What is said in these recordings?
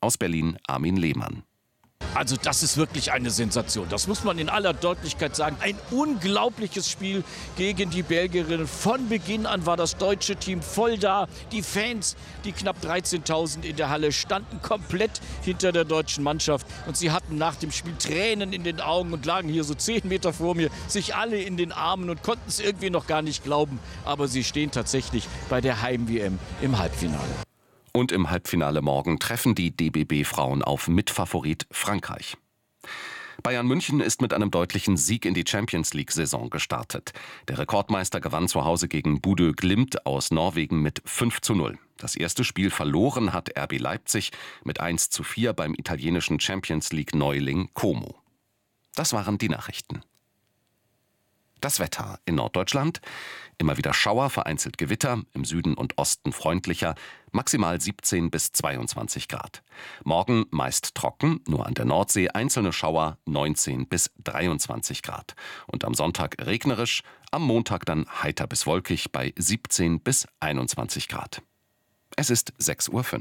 Aus Berlin Armin Lehmann. Also das ist wirklich eine Sensation. Das muss man in aller Deutlichkeit sagen. Ein unglaubliches Spiel gegen die Belgierinnen. Von Beginn an war das deutsche Team voll da. Die Fans, die knapp 13.000 in der Halle, standen komplett hinter der deutschen Mannschaft. Und sie hatten nach dem Spiel Tränen in den Augen und lagen hier so 10 Meter vor mir, sich alle in den Armen und konnten es irgendwie noch gar nicht glauben. Aber sie stehen tatsächlich bei der Heim-WM im Halbfinale. Und im Halbfinale morgen treffen die DBB-Frauen auf Mitfavorit Frankreich. Bayern München ist mit einem deutlichen Sieg in die Champions-League-Saison gestartet. Der Rekordmeister gewann zu Hause gegen Bodø Glimt aus Norwegen mit 5:0. Das erste Spiel verloren hat RB Leipzig mit 1:4 beim italienischen Champions-League-Neuling Como. Das waren die Nachrichten. Das Wetter in Norddeutschland. Immer wieder Schauer, vereinzelt Gewitter, im Süden und Osten freundlicher, maximal 17 bis 22 Grad. Morgen meist trocken, nur an der Nordsee einzelne Schauer, 19 bis 23 Grad. Und am Sonntag regnerisch, am Montag dann heiter bis wolkig bei 17 bis 21 Grad. Es ist 6:05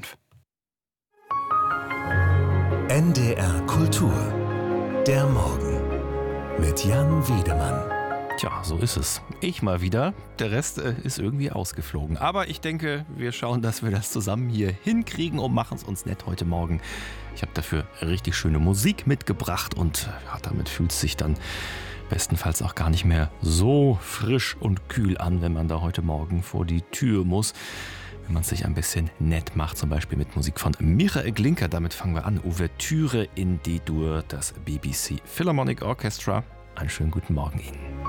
Uhr. NDR Kultur. Der Morgen. Mit Jan Wiedemann. Tja, so ist es. Ich mal wieder. Der Rest ist irgendwie ausgeflogen. Aber ich denke, wir schauen, dass wir das zusammen hier hinkriegen und machen es uns nett heute Morgen. Ich habe dafür richtig schöne Musik mitgebracht und ja, damit fühlt es sich dann bestenfalls auch gar nicht mehr so frisch und kühl an, wenn man da heute Morgen vor die Tür muss. Wenn man es sich ein bisschen nett macht, zum Beispiel mit Musik von Michael Glinka. Damit fangen wir an. Ouvertüre in D-Dur, das BBC Philharmonic Orchestra. Einen schönen guten Morgen Ihnen.